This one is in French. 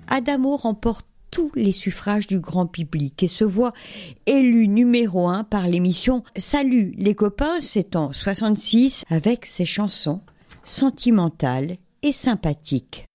Adamo remporte tous les suffrages du grand public et se voit élu numéro 1 par l'émission Salut les copains, c'est en 66 avec ses chansons sentimentales et sympathiques.